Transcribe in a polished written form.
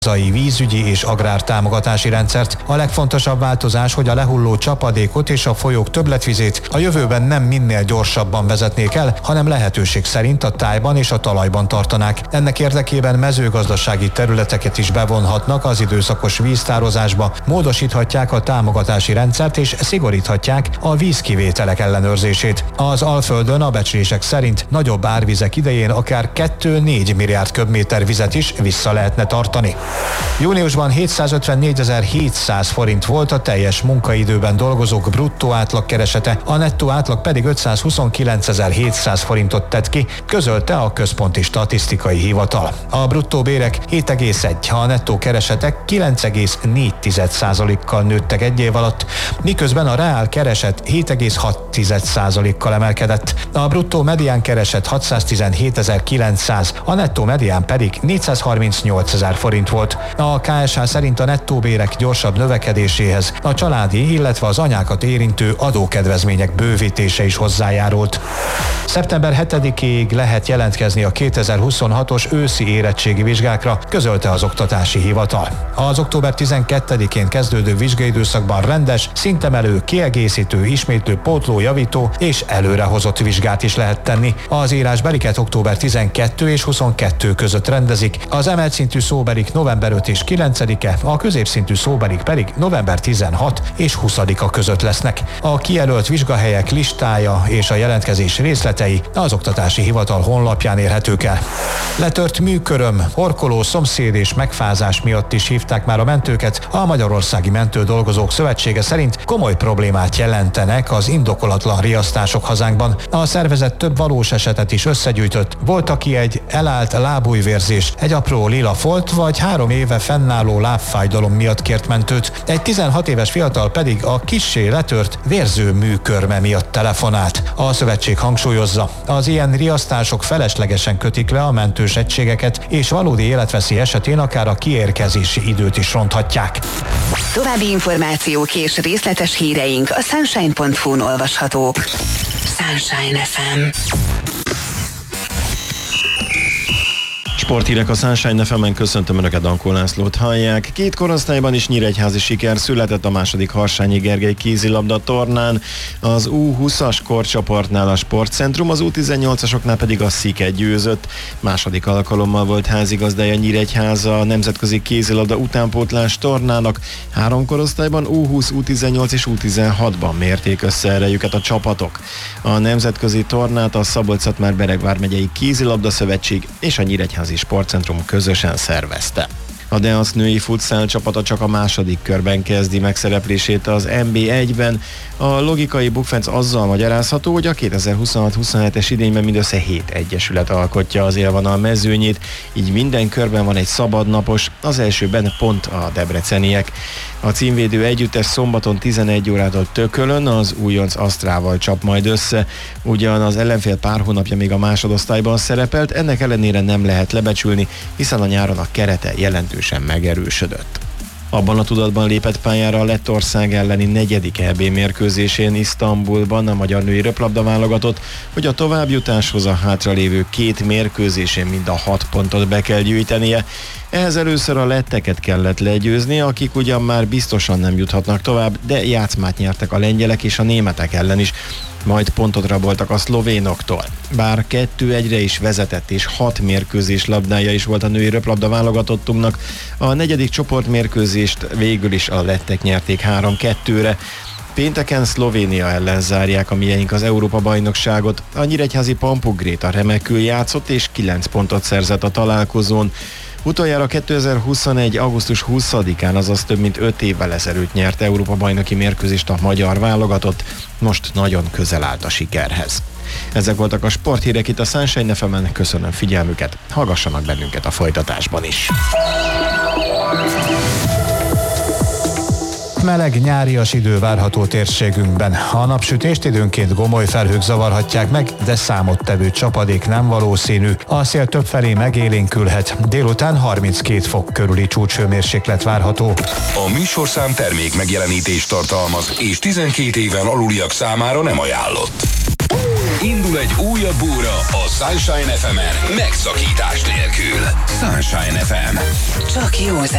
hazai vízügyi és agrártámogatási rendszert. A legfontosabb változás, hogy a lehulló csapadékot és a folyók többletvizét a jövőben nem minél gyorsabban vezetnék el, hanem lehetőség szerint a tájban és a talajban tartanák. Ennek érdekében mezőgazdasági területeket is bevonhatnak az időszakos víztározásba, módosíthatják a támogatási rendszert és szigoríthatják a vízkivételek ellenőrzését. Az Alföldön a becslések szerint nagyobb árvizek idején akár 2-4 milliárd köbméter vizet is vissza lehetne tartani. Júniusban 754.700 forint volt a teljes munkaidőben dolgozók bruttó átlagkeresete, a nettó átlag pedig 529.700 forintot tett ki, közölte a Központi Statisztikai Hivatal. A bruttó bérek 7,1, a nettó keresetek 9,4%-kal nőttek egy év alatt, miközben a reál kereset 7,6%-kal emelkedett. A bruttó medián kereset 617.900, a nettó medián pedig 438.000 forint volt. A KSH szerint a nettó bérek gyorsabb növekedéséhez a családi, illetve az anyákat érintő adókedvezmények bővítése is hozzájárult. Szeptember 7-ig lehet jelentkezni a 2026-os őszi érettségi vizsgákra, közölte az Oktatási Hivatal. Az október 12-én kezdődő vizsgaidőszakban rendes, szintemelő, kiegészítő, ismétlő, pótló, javító és előrehozott vizsgát is lehet tenni. Az írásbeliket október 12 és 22 között rendezik, az emelt szintű szóbelik november 5 és 9-e, a középszintű szóbelik pedig november 16 és 20-a között lesznek. A kijelölt vizsgahelyek listája és a jelentkezés részletei az Oktatási Hivatal honlapján érhetők el. Letört műköröm, horkoló, szomszéd és megfázás miatt is hívták már a mentőket. A Magyarországi Mentő Dolgozók Szövetsége szerint komoly problémát jelentenek az indokolatlan riasztások hazánkban. A szervezet több valós esetet is összegyűjtött. Volt, aki egy elállt lábújvérzés, egy apró lila folt vagy 3 éve fennálló lábfájdalom miatt kért mentőt. Egy 16 éves fiatal pedig a kissé letört vérző műkörme miatt telefonált. A szövetség hangsúlyozza, az ilyen riasztások feleslegesen kötik le a mentős egységeket, és valódi életveszély esetén akár a kiérkezési időt is ronthatják. További információk és részletes híreink a sunshine.hu-n olvashatók. Sunshine FM. Sporthírek a Sunshine FM-en, köszöntöm Önöket, Dankó Lászlót hallják. 2 korosztályban is nyíregyházi siker született a második Harsányi Gergely kézilabda tornán. Az U20-as korcsoportnál a Sportcentrum, az U18-asoknál pedig a Szike győzött. Második alkalommal volt házigazdája Nyíregyháza a nemzetközi kézilabda utánpótlás tornának. 3 korosztályban U20, U18 és U16-ban mérték össze erejüket a csapatok. A nemzetközi tornát a Szabolcs-Szatmár-Bereg vármegyei kézilabda szövetség és a Nyíregyházi Sportcentrum közösen szervezte. A Deasz női futszál csapata csak a második körben kezdi megszereplését az NB1-ben. A logikai bukfenc azzal magyarázható, hogy a 2026-27-es idényben mindössze 7 egyesület alkotja az élvonal mezőnyét, így minden körben van egy szabadnapos, az elsőben pont a debreceniek. A címvédő együttes szombaton 11 órától Tökölön az újonc Asztrával csap majd össze. Ugyan az ellenfél pár hónapja még a másodosztályban szerepelt, ennek ellenére nem lehet lebecsülni, hiszen a nyáron a kerete jelentősen megerősödött. Abban a tudatban lépett pályára a Lettország elleni 4. EB mérkőzésén Isztambulban a magyar női röplabda válogatott, hogy a továbbjutáshoz a hátralévő 2 mérkőzésén mind a 6 pontot be kell gyűjtenie. Ehhez először a letteket kellett legyőzni, akik ugyan már biztosan nem juthatnak tovább, de játszmát nyertek a lengyelek és a németek ellen is, majd pontot raboltak a szlovénoktól. Bár 2-1-re is vezetett és 6 mérkőzés labdája is volt a női röplabda válogatottunknak, a 4. csoportmérkőzést végül is a lettek nyerték 3-2-re. Pénteken Szlovénia ellen zárják a mieink az Európa-bajnokságot. A nyíregyházi Pampugréta remekül játszott és 9 pontot szerzett a találkozón. Utoljára 2021. augusztus 20-án, azaz több mint 5 évvel ezelőtt nyert Európa-bajnoki mérkőzést a magyar válogatott, most nagyon közel állt a sikerhez. Ezek voltak a sporthírek itt a Sunshine FM-en, köszönöm figyelmüket, hallgassanak bennünket a folytatásban is. Meleg nyárias idő várható térségünkben. A napsütést időnként gomoly felhők zavarhatják meg, de számottevő csapadék nem valószínű. A szél többfelé megélénkülhet. Délután 32 fok körüli csúcshőmérséklet várható. A műsorszám termék megjelenítést tartalmaz, és 12 éven aluliak számára nem ajánlott. Indul egy újabb óra a Sunshine FM-en megszakítás nélkül. Sunshine FM. Csak jó